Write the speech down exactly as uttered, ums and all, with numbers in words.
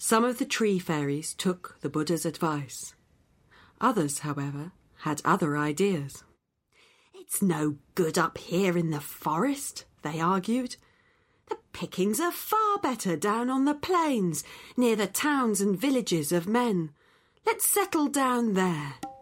Some of the tree fairies took the Buddha's advice. Others, however, had other ideas. "It's no good up here in the forest," they argued. "The pickings are far better down on the plains, near the towns and villages of men. Let's settle down there."